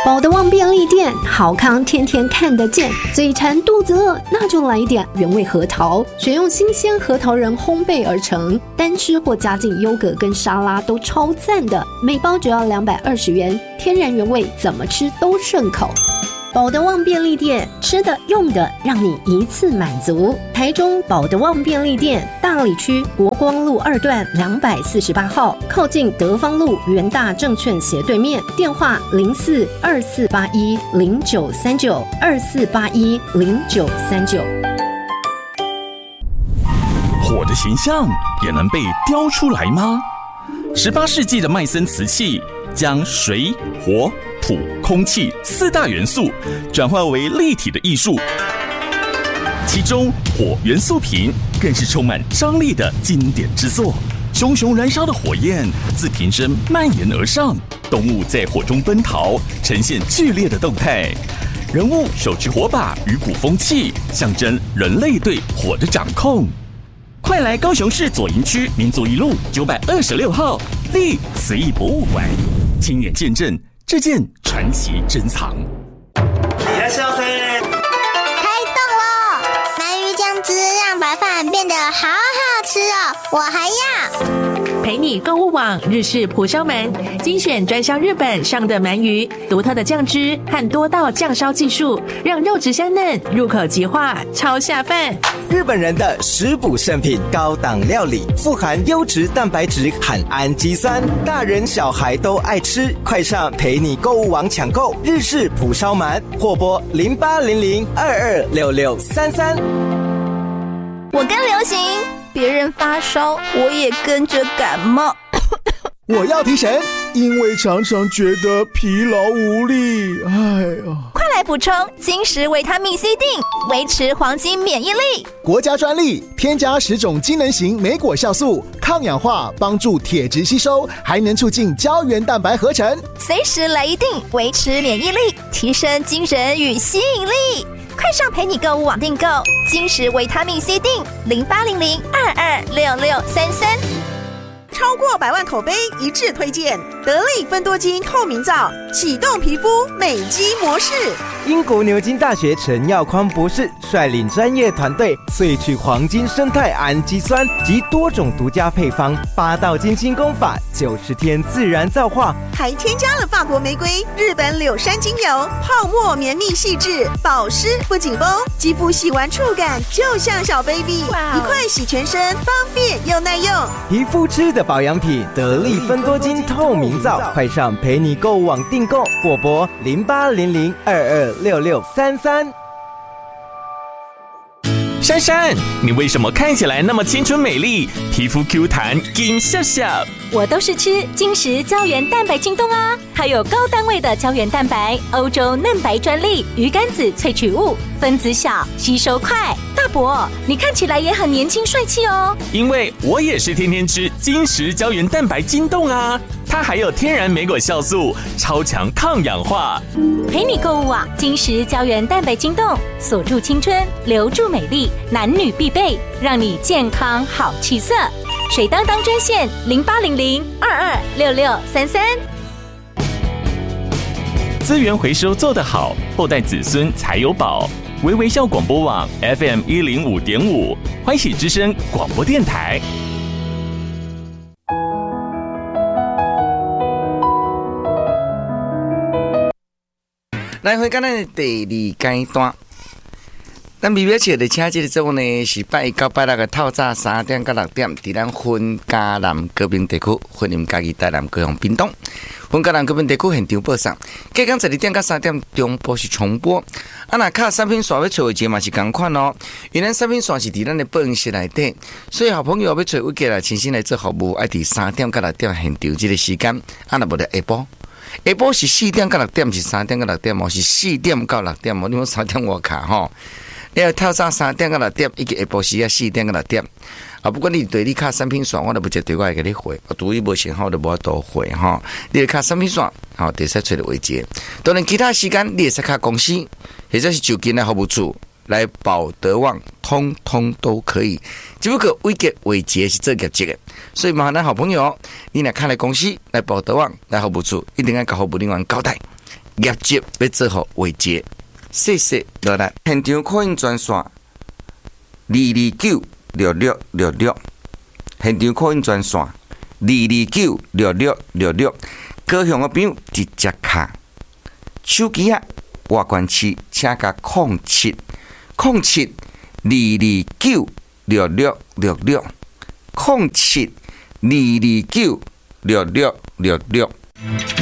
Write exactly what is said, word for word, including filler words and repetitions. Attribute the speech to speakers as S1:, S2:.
S1: 保德旺便利店，好康天天看得见。嘴馋肚子饿，那就来一点原味核桃，选用新鲜核桃仁烘焙而成，单吃或加进优格跟沙拉都超赞的。每包只要两百二十元，天然原味，怎么吃都顺口。保德旺便利店，吃的用的让你一次满足。台中保德旺便利店，大里区国光路二段两百四十八号，靠近德芳路元大证券斜对面。电话零四二四八一零九三九二四八一零九三九。
S2: 火的形象也能被雕出来吗？十八世纪的麦森瓷器将水、火、土、空气四大元素转化为立体的艺术，其中火元素瓶更是充满张力的经典之作。熊熊燃烧的火焰自瓶身蔓延而上，动物在火中奔逃，呈现剧烈的动态。人物手持火把与鼓风器，象征人类对火的掌控。快来高雄市左营区民族一路九百二十六号立慈义博物馆，亲眼见证这件传奇珍藏。
S3: 你来笑谁？
S4: 开动了！鳗鱼酱汁让白饭变得好好吃哦，我还要。
S5: 陪你购物网日式蒲烧鳗，精选专销日本上的鳗鱼，独特的酱汁和多道酱烧技术，让肉质香嫩，入口即化，超下饭。
S6: 日本人的食补圣品，高档料理，富含优质蛋白质和氨基酸，大人小孩都爱吃。快上陪你购物网抢购日式蒲烧鳗，或拨零八零零二二六六三三。
S7: 我跟流行，别人发烧，我也跟着感冒。
S8: 我要提神，因为常常觉得疲劳无力。哎呀，
S7: 快来补充金石维他命 C 锭，维持黄金免疫力。
S8: 国家专利，添加十种机能型莓果酵素，抗氧化，帮助铁质吸收，还能促进胶原蛋白合成。
S7: 随时来一锭，维持免疫力，提升精神与吸引力。快上陪你购物网订购金石维他命 C 锭，零八零零二二六六三三。
S9: 超过百万口碑一致推荐得力芬多精透明皂，启动皮肤美肌模式。
S6: 英国牛津大学陈耀匡博士率领专业团队萃取黄金生态氨基酸及多种独家配方，八道精心工法，九十天自然皂化，
S9: 还添加了法国玫瑰、日本柳杉精油，泡沫绵密细致，保湿不紧绷，肌肤洗完触感就像小 baby， 一块洗全身，方便又耐用。
S6: 皮肤吃的保养品，得力芬多精透明皂，快上陪你购物网订购，或拨零八零零二二六六三三。
S2: 珊珊，你为什么看起来那么青春美丽，皮肤 Q 弹，金笑笑？
S10: 我都是吃金石胶原蛋白精冻啊，还有高单位的胶原蛋白，欧洲嫩白专利，鱼肝子萃取物，分子小，吸收快。大伯，你看起来也很年轻帅气哦。
S2: 因为我也是天天吃金石胶原蛋白精冻啊，它还有天然莓果酵素，超强抗氧化。
S10: 陪你购物网金石胶原蛋白精冻，锁住青春，留住美丽，男女必备，让你健康好气色。水当当专线零八零零二二六六三三。
S2: 资源回收做得好，后代子孙才有宝。微微笑广播网 F M 一零五点五，欢喜之声广播电台。
S11: 来回咱的第二阶段。咱微微笑的请这个节目呢是拜一到拜六的透早三点到六点，伫咱分嘉南高屏地区、分林嘉义、台南、高雄、屏东。分嘉南高屏地区现场播送，隔天十二点到三点中播是重播。啊，那卡产品线要找的节嘛是同款哦，因为产品线是伫咱的播音室内底，所以好朋友要找委家来亲身来做服务，爱伫三点到六点现场这个时间，啊，那无得下晡。下晡是四点到六点，是三点到六点哦，是四点到六点哦，你讲三点我卡吼。你要透早三点到六点，以及下晡时啊四点到六点。啊，不管你对你卡产品线，我都不接对我会给你回。我对你无信号就无多回哈。你卡产品线，好，第三找的位置。当然其他时间你也是卡公司，或者是就近的服务处来保德旺，通通都可以。只不过位阶位阶是做业绩的，所以麻烦咱好朋友，你来看来公司来保德旺来服务处，一定要甲服务人员交代。 业绩要做好维持。谢谢落来，现场扩音专线二二九六六六六，现场扩音专线二二九六六六六，高雄的朋友直接卡手机啊，外关区请甲空七空七二二九六六六六空七二二九六六六六。